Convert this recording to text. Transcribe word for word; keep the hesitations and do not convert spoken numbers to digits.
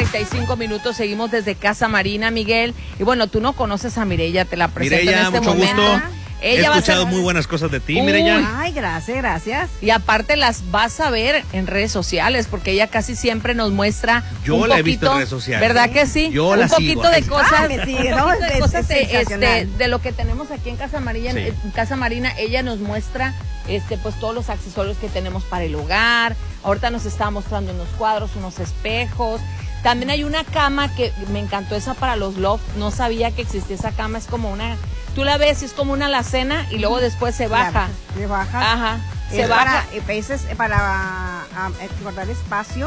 treinta y cinco minutos, seguimos desde Casa Marina, Miguel. Y bueno, tú no conoces a Mireya, te la presento Mireya, en este mucho momento. gusto. Ella He va escuchado a ser... muy buenas cosas de ti, Uy. Mireya. Ay, gracias, gracias. Y aparte las vas a ver en redes sociales, porque ella casi siempre nos muestra Yo un la he poquito, visto en redes sociales. ¿verdad que sí? Yo un la poquito sigo. de cosas, Ah, me sigue, un ¿no? poquito de Es- cosas es de, este, sensacional. de lo que tenemos aquí en Casa Marina. Sí. En Casa Marina ella nos muestra este pues todos los accesorios que tenemos para el hogar. Ahorita nos estaba mostrando unos cuadros, unos espejos. También hay una cama que me encantó, esa para los loft. No sabía que existía esa cama, es como una... Tú la ves y es como una alacena y luego después se baja. Claro, se baja. Ajá, se Es baja. para, eh, es para ah, eh, guardar espacio.